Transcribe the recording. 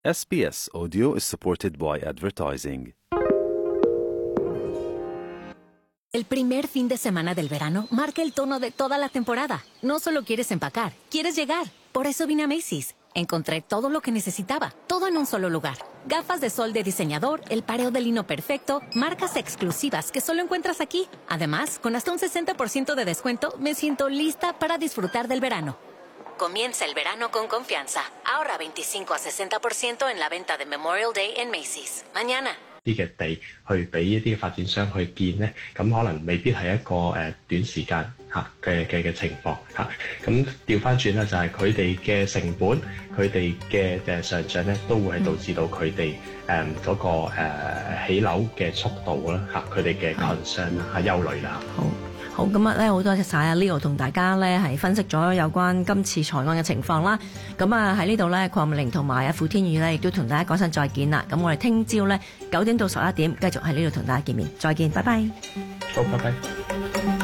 SBS Audio is supported by advertising. El primer fin de semana del verano marca el tono de toda la temporada. No solo quieres empacar, quieres llegar. Por eso vine a Macy's. Encontré todo lo que necesitaba, todo en un solo lugar. Gafas de sol de diseñador, el pareo de lino perfecto, marcas exclusivas que solo encuentras aquí. Además, con hasta un 60% de descuento, me siento lista para disfrutar del verano. Comienza el verano con confianza. Ahorra 25 a 60% en la venta de Memorial Day en Macy's. Mañana. 啲嘅地去俾一啲發展商去建咧，咁可能未必係一個短時間嘅情況嚇。咁調翻轉咧，就係佢哋嘅成本，佢哋嘅上漲咧，都會係導致到佢哋嗰個起樓嘅速度啦嚇，佢哋嘅 concern 啦憂慮啦。 好，今日咧好多謝晒阿 Leo 同大家咧係分析咗有關今次財案嘅情況啦。咁啊喺呢度咧，鄺美玲同埋阿傅天宇咧亦都同大家講聲再見啦。咁我哋聽朝咧9點到11點繼續喺呢度同大家見面，再見，拜拜。 好，拜拜。